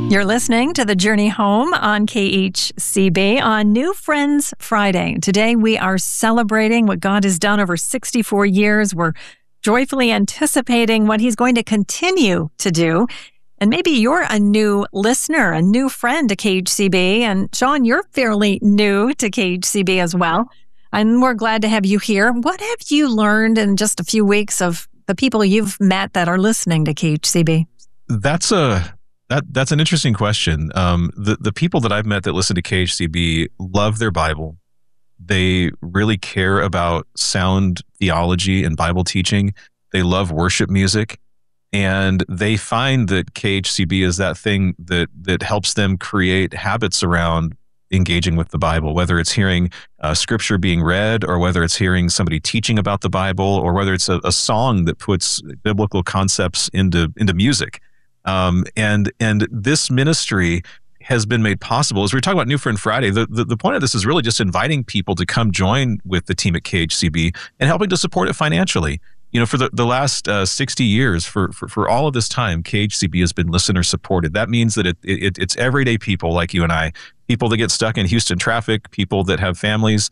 You're listening to The Journey Home on KHCB on New Friends Friday. Today we are celebrating what God has done over 64 years. We're joyfully anticipating what He's going to continue to do. And maybe you're a new listener, a new friend to KHCB. And Sean, you're fairly new to KHCB as well. And we're glad to have you here. What have you learned in just a few weeks of the people you've met that are listening to KHCB? That's an interesting question. The people that I've met that listen to KHCB love their Bible. They really care about sound theology and Bible teaching. They love worship music. And they find that KHCB is that thing that helps them create habits around engaging with the Bible, whether it's hearing scripture being read, or whether it's hearing somebody teaching about the Bible, or whether it's a song that puts biblical concepts into music. And this ministry has been made possible. As we talk about New Friend Friday, the point of this is really just inviting people to come join with the team at KHCB and helping to support it financially. You know, for the last 60 years, for all of this time, KHCB has been listener supported. That means that it's everyday people like you and I, people that get stuck in Houston traffic, people that have families.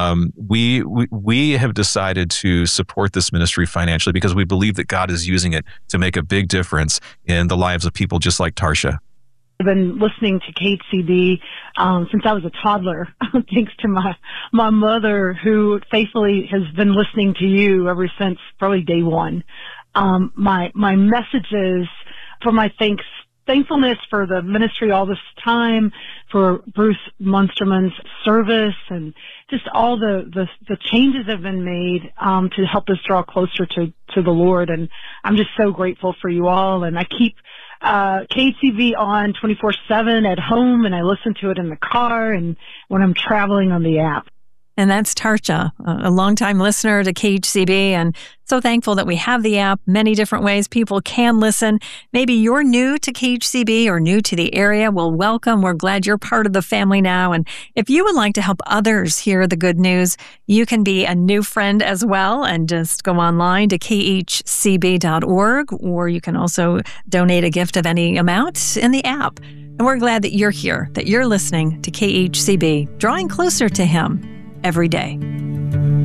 We have decided to support this ministry financially because we believe that God is using it to make a big difference in the lives of people just like Tarsha. I've been listening to KHCB since I was a toddler, thanks to my mother, who faithfully has been listening to you ever since probably day one. My messages for my thankfulness for the ministry all this time, for Bruce Munsterman's service, and just all the changes have been made to help us draw closer to the Lord. And I'm just so grateful for you all. And I keep KHCB on 24/7 at home, and I listen to it in the car and when I'm traveling on the app. And that's Tarsha, a longtime listener to KHCB, and so thankful that we have the app, many different ways people can listen. Maybe you're new to KHCB or new to the area. Well, welcome. We're glad you're part of the family now. And if you would like to help others hear the good news, you can be a new friend as well and just go online to khcb.org, or you can also donate a gift of any amount in the app. And we're glad that you're here, that you're listening to KHCB, drawing closer to Him every day.